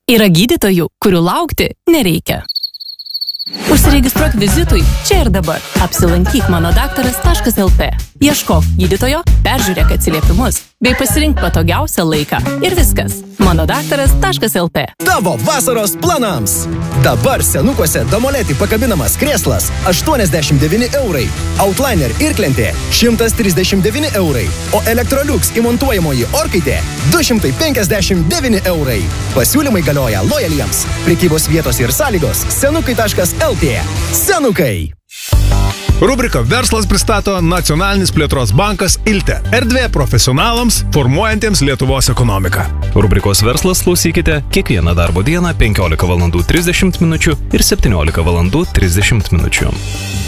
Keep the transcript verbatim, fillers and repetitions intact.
Yra gydytojų, kurių laukti nereikia. Užsiregistruok vizitui čia ir dabar. Apsilankyk manodaktaras taškas lt. Ieškok gydytojo, peržiūrėk atsiliepimus, bei pasirink patogiausią laiką. Ir viskas. manodaktaras taškas lt. Tavo vasaros planams. Dabar senukuose Damoleti pakabinamas krėslas aštuoniasdešimt devyni eurai. Outliner irklentė šimtas trisdešimt devyni eurai. O Electrolux įmontuojamoji orkaitė du šimtai penkiasdešimt devyni eurai. Pasiūlymai galioja lojaliems. Prekybos vietos ir sąlygos senukai taškas lt. Senukai. Rubrika Verslas pristato Nacionalinis plėtros bankas Ilte. Erdvė profesionalams, formuojantiems Lietuvos ekonomiką. Rubrikos Verslas klausykite kiekvieną darbo dieną penkiolika valandų trisdešimt minučių ir septyniolika valandų trisdešimt minučių.